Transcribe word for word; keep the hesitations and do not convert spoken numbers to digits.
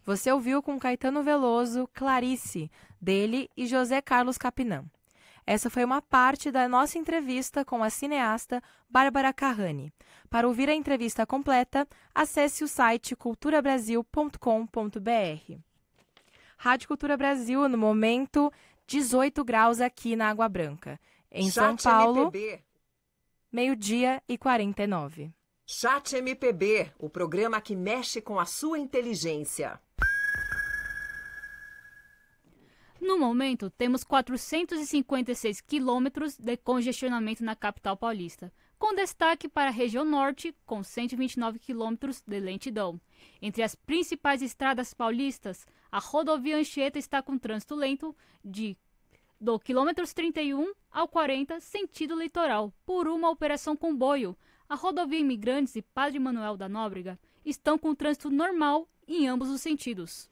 Você ouviu com Caetano Veloso, Clarice, dele e José Carlos Capinã. Essa foi uma parte da nossa entrevista com a cineasta Bárbara Carrani. Para ouvir a entrevista completa, acesse o site cultura brasil ponto com ponto b r. Rádio Cultura Brasil, no momento, dezoito graus aqui na Água Branca. Em São Paulo, meio-dia e quarenta e nove. Chat M P B, o programa que mexe com a sua inteligência. No momento, temos quatrocentos e cinquenta e seis quilômetros de congestionamento na capital paulista, com destaque para a região norte, com cento e vinte e nove quilômetros de lentidão. Entre as principais estradas paulistas, a rodovia Anchieta está com trânsito lento de do quilômetros trinta e um ao quarenta, sentido litoral, por uma operação comboio. A rodovia Imigrantes e Padre Manuel da Nóbrega estão com trânsito normal em ambos os sentidos.